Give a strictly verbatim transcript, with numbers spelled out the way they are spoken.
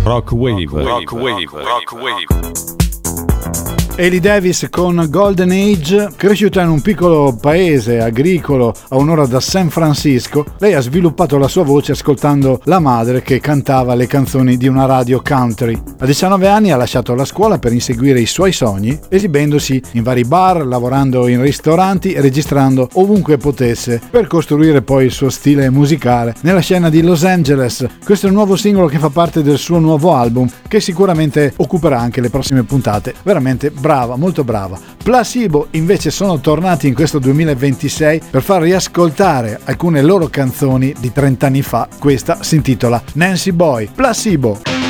Rock Wave, Rock Wave, Rock Wave. Hailey Davis con Golden Age. Cresciuta in un piccolo paese agricolo a un'ora da San Francisco, lei ha sviluppato la sua voce ascoltando la madre che cantava le canzoni di una radio country. A diciannove anni ha lasciato la scuola per inseguire i suoi sogni, esibendosi in vari bar, lavorando in ristoranti e registrando ovunque potesse, per costruire poi il suo stile musicale nella scena di Los Angeles. Questo è il nuovo singolo che fa parte del suo nuovo album, che sicuramente occuperà anche le prossime puntate. Veramente brava, molto brava. Placebo invece sono tornati in questo duemilaventisei per far riascoltare alcune loro canzoni di trenta anni fa. Questa si intitola Nancy Boy. Placebo.